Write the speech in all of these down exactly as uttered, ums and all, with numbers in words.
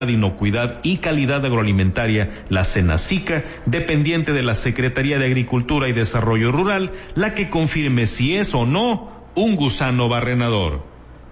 inocuidad y calidad agroalimentaria, la Senacica, dependiente de la Secretaría de Agricultura y Desarrollo Rural, la que confirme si es o no un gusano barrenador.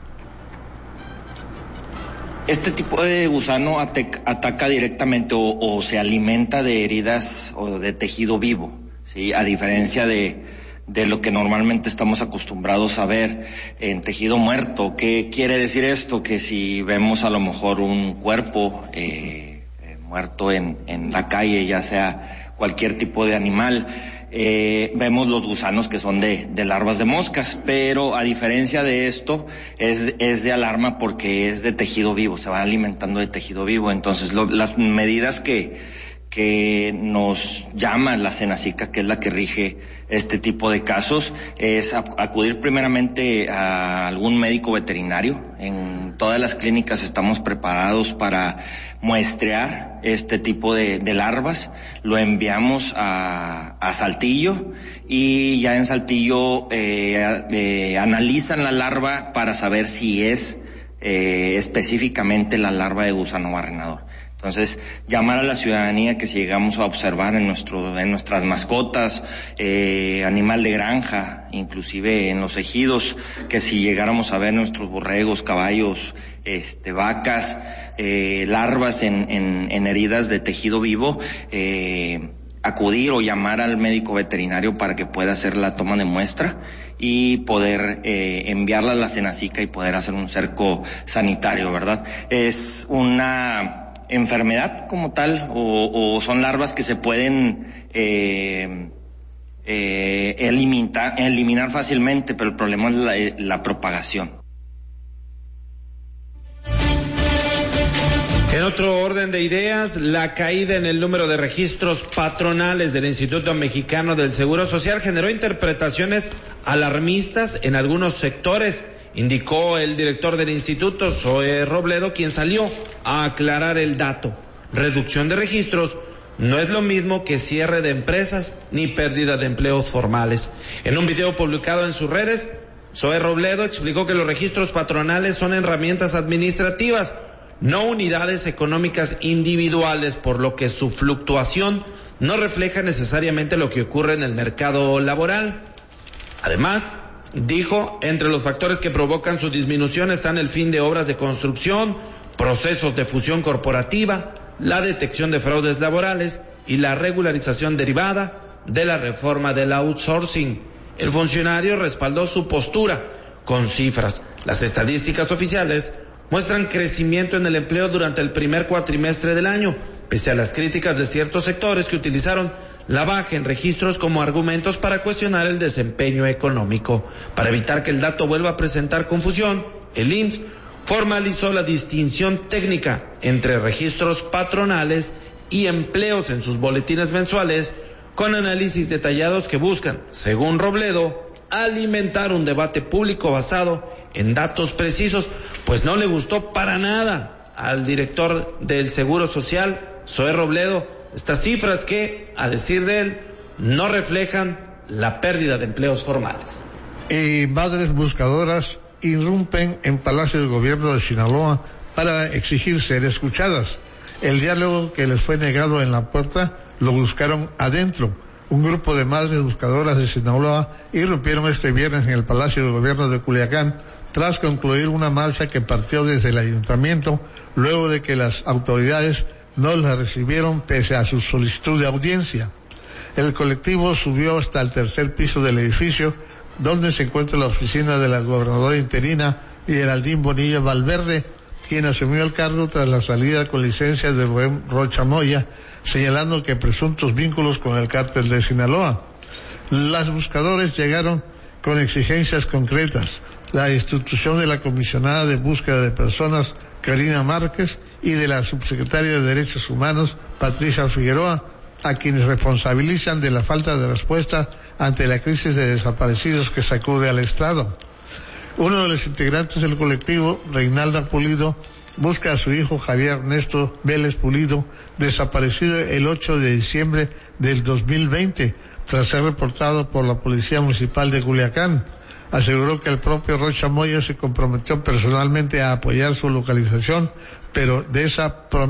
Este tipo de gusano ataca directamente o, o se alimenta de heridas o de tejido vivo, ¿sí? A diferencia de, de lo que normalmente estamos acostumbrados a ver en tejido muerto. ¿Qué quiere decir esto? Que si vemos a lo mejor un cuerpo eh, eh, muerto en, en la calle, ya sea cualquier tipo de animal, Eh, vemos los gusanos que son de, de larvas de moscas, pero a diferencia de esto es, es de alarma porque es de tejido vivo, se va alimentando de tejido vivo. Entonces lo, las medidas que, que nos llama la Senacica, que es la que rige este tipo de casos, es acudir primeramente a algún médico veterinario. En todas las clínicas estamos preparados para muestrear este tipo de, de larvas, lo enviamos a, a Saltillo y ya en Saltillo eh, eh, analizan la larva para saber si es eh, específicamente la larva de gusano barrenador. Entonces, llamar a la ciudadanía que si llegamos a observar en nuestro, en nuestras mascotas, eh, animal de granja, inclusive en los ejidos, que si llegáramos a ver nuestros borregos, caballos, este, vacas, eh, larvas en, en, en heridas de tejido vivo, eh, acudir o llamar al médico veterinario para que pueda hacer la toma de muestra y poder eh, enviarla a la Senacica y poder hacer un cerco sanitario, ¿verdad? Es una enfermedad como tal o, o son larvas que se pueden eh, eh, eliminar, eliminar fácilmente, pero el problema es la, la propagación. En otro orden de ideas, la caída en el número de registros patronales del Instituto Mexicano del Seguro Social generó interpretaciones alarmistas en algunos sectores, indicó el director del instituto, Zoe Robledo, quien salió a aclarar el dato. Reducción de registros no es lo mismo que cierre de empresas ni pérdida de empleos formales. En un video publicado en sus redes, Zoe Robledo explicó que los registros patronales son herramientas administrativas, no unidades económicas individuales, por lo que su fluctuación no refleja necesariamente lo que ocurre en el mercado laboral. Además, dijo, entre los factores que provocan su disminución están el fin de obras de construcción, procesos de fusión corporativa, la detección de fraudes laborales y la regularización derivada de la reforma del outsourcing. El funcionario respaldó su postura con cifras. Las estadísticas oficiales muestran crecimiento en el empleo durante el primer cuatrimestre del año, pese a las críticas de ciertos sectores que utilizaron la baja en registros como argumentos para cuestionar el desempeño económico. Para evitar que el dato vuelva a presentar confusión, el I M S S formalizó la distinción técnica entre registros patronales y empleos en sus boletines mensuales, con análisis detallados que buscan, según Robledo, alimentar un debate público basado en datos precisos, pues no le gustó para nada al director del Seguro Social, Zoe Robledo, estas cifras que, a decir de él, no reflejan la pérdida de empleos formales. Y madres buscadoras irrumpen en Palacio de Gobierno de Sinaloa para exigir ser escuchadas. El diálogo que les fue negado en la puerta lo buscaron adentro. Un grupo de madres buscadoras de Sinaloa irrumpieron este viernes en el Palacio de Gobierno de Culiacán tras concluir una marcha que partió desde el ayuntamiento luego de que las autoridades no la recibieron pese a su solicitud de audiencia. El colectivo subió hasta el tercer piso del edificio, donde se encuentra la oficina de la gobernadora interina Geraldine Bonilla Valverde, quien asumió el cargo tras la salida con licencia de Rubén Rocha Moya, señalando que presuntos vínculos con el cártel de Sinaloa. Las buscadores llegaron con exigencias concretas: la destitución de la comisionada de búsqueda de personas, Karina Márquez, y de la subsecretaria de Derechos Humanos, Patricia Figueroa, a quienes responsabilizan de la falta de respuesta ante la crisis de desaparecidos que sacude al Estado. Uno de los integrantes del colectivo, Reinalda Pulido, busca a su hijo Javier Ernesto Vélez Pulido, desaparecido el ocho de diciembre del dos mil veinte, tras ser reportado por la Policía Municipal de Culiacán. Aseguró que el propio Rocha Moya se comprometió personalmente a apoyar su localización, pero de esa promesa